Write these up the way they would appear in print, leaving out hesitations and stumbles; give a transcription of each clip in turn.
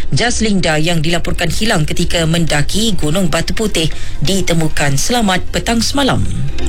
Jaslinda yang dilaporkan hilang ketika mendaki Gunung Batu Putih ditemukan selamat petang semalam.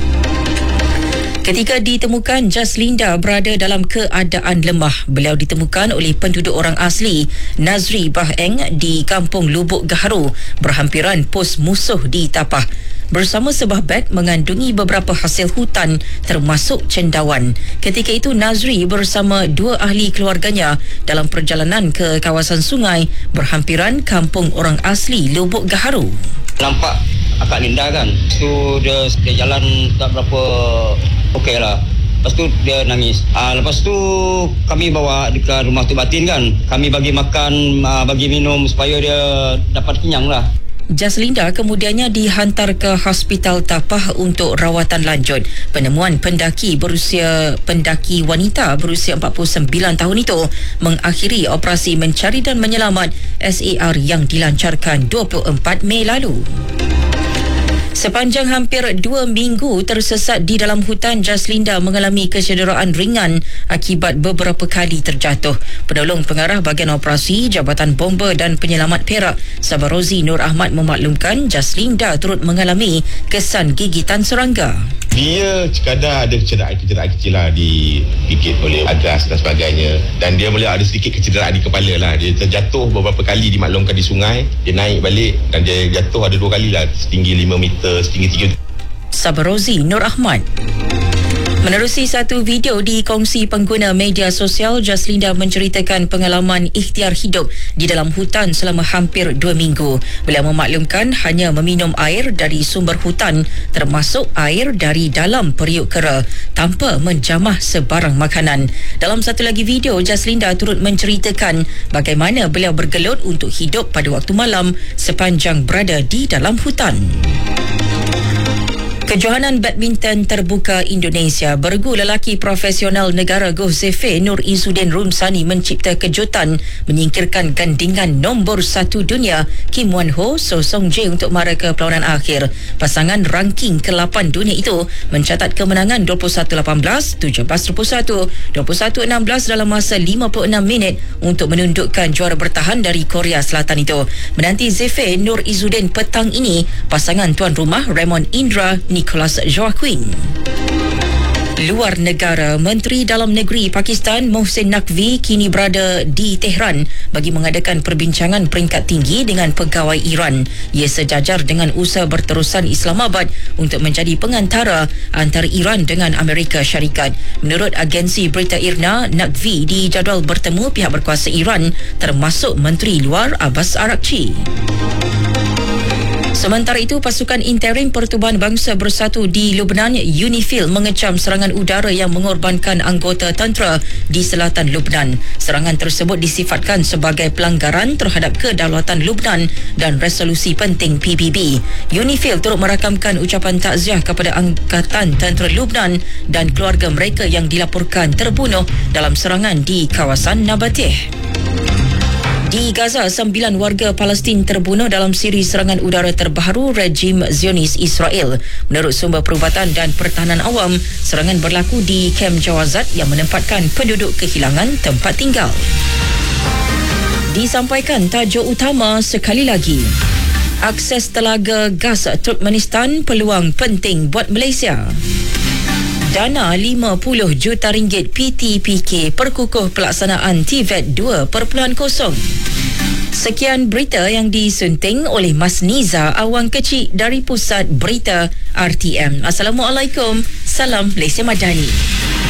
Ketika ditemukan, Jaslinda berada dalam keadaan lemah. Beliau ditemukan oleh penduduk orang asli Nazri Baheng di Kampung Lubuk Gaharu, berhampiran pos musuh di Tapah. Bersama sebuah beg mengandungi beberapa hasil hutan termasuk cendawan. Ketika itu Nazri bersama dua ahli keluarganya dalam perjalanan ke kawasan sungai berhampiran kampung orang asli Lubuk Gaharu. Nampak akak Linda kan. Lepas tu dia jalan tak berapa okey lah. Lepas tu dia nangis. Lepas tu kami bawa dekat rumah Tok Batin kan. Kami bagi makan, bagi minum supaya dia dapat kenyang lah. Jaslinda kemudiannya dihantar ke Hospital Tapah untuk rawatan lanjut. Penemuan pendaki wanita berusia 49 tahun itu mengakhiri operasi mencari dan menyelamat SAR yang dilancarkan 24 Mei lalu. Sepanjang hampir 2 minggu tersesat di dalam hutan, Jaslinda mengalami kecederaan ringan akibat beberapa kali terjatuh. Penolong pengarah bahagian operasi Jabatan Bomba dan Penyelamat Perak, Sabarozi Nur Ahmad memaklumkan Jaslinda turut mengalami kesan gigitan serangga. Dia sekadar ada kecederaan kecil lah, dipikit oleh agas dan sebagainya, dan dia boleh ada sedikit kecederaan di kepala lah. Dia terjatuh beberapa kali, dimaklumkan di sungai. Dia naik balik dan dia jatuh ada 2 kali lah, setinggi 5 meter, setinggi 3. Sabarozi Nur Ahmad. Menerusi satu video dikongsi pengguna media sosial, Jaslinda menceritakan pengalaman ikhtiar hidup di dalam hutan selama hampir 2 minggu. Beliau memaklumkan hanya meminum air dari sumber hutan, termasuk air dari dalam periuk kera, tanpa menjamah sebarang makanan. Dalam satu lagi video, Jaslinda turut menceritakan bagaimana beliau bergelut untuk hidup pada waktu malam sepanjang berada di dalam hutan. Kejohanan badminton terbuka Indonesia, bergu lelaki profesional negara Goh Zefir Nur Izzuddin Rumsani mencipta kejutan menyingkirkan gandingan nombor 1 dunia Kim Wan Ho So Song Jae untuk mara ke perlawanan akhir. Pasangan ranking ke-8 dunia itu mencatat kemenangan 21-18, 17-21, 21-16 dalam masa 56 minit untuk menundukkan juara bertahan dari Korea Selatan itu. Menanti Zefir Nur Izzuddin petang ini, pasangan tuan rumah Raymond Indra Nicholas Joaquin. Luar negara, Menteri Dalam Negeri Pakistan Mohsin Naqvi kini berada di Tehran bagi mengadakan perbincangan peringkat tinggi dengan pegawai Iran. Ia sejajar dengan usaha berterusan Islamabad untuk menjadi pengantara antara Iran dengan Amerika Syarikat. Menurut agensi berita IRNA, Naqvi dijadual bertemu pihak berkuasa Iran termasuk Menteri Luar Abbas Araghchi. Sementara itu, pasukan interim Pertubuhan Bangsa Bersatu di Lubnan, UNIFIL, mengecam serangan udara yang mengorbankan anggota tentera di selatan Lubnan. Serangan tersebut disifatkan sebagai pelanggaran terhadap kedaulatan Lubnan dan resolusi penting PBB. UNIFIL turut merakamkan ucapan takziah kepada Angkatan Tentera Lubnan dan keluarga mereka yang dilaporkan terbunuh dalam serangan di kawasan Nabateh. Di Gaza, 9 warga Palestin terbunuh dalam siri serangan udara terbaru rejim Zionis Israel. Menurut sumber perubatan dan pertahanan awam, serangan berlaku di kem Jawazat yang menempatkan penduduk kehilangan tempat tinggal. Disampaikan tajuk utama sekali lagi. Akses telaga gas Turkmenistan peluang penting buat Malaysia. Dana 50 juta ringgit PTPK perkukuh pelaksanaan TVET 2.0. Sekian berita yang disunting oleh Mas Niza Awang Kecil dari Pusat Berita RTM. Assalamualaikum. Salam Malaysia Madani.